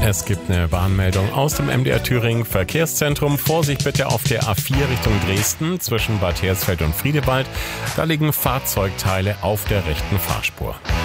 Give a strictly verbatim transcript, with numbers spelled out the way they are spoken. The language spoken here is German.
Es gibt eine Warnmeldung aus dem M D R Thüringen Verkehrszentrum. Vorsicht bitte auf der A vier Richtung Dresden zwischen Bad Hersfeld und Friedewald. Da liegen Fahrzeugteile auf der rechten Fahrspur.